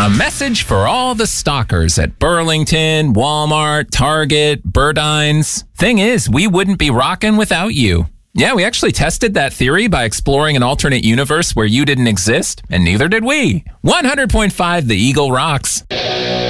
A message for all the stalkers at Burlington, Walmart, Target, Burdines. Thing is, we wouldn't be rocking without you. Yeah, we actually tested that theory by exploring an alternate universe where you didn't exist, and neither did we. 100.5 The Eagle rocks.